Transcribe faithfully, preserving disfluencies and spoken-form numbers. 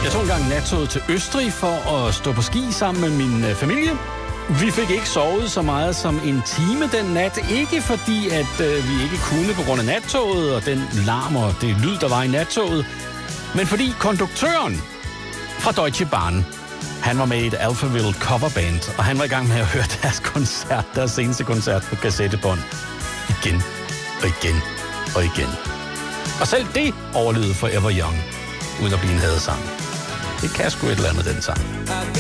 Jeg tog engang nattoget til Østrig for at stå på ski sammen med min familie. Vi fik ikke sovet så meget som en time den nat. Ikke fordi, at øh, vi ikke kunne på grund af nattoget og den larm og det lyd, der var i nattoget. Men fordi konduktøren fra Deutsche Bahn, han var med i et Alphaville coverband, og han var i gang med at høre deres koncert, deres seneste koncert på kassettebånd. Igen og igen og igen. Og selv det overlevede Forever Young, uden at blive en hadesang. Det kan sgu et eller andet, den sang.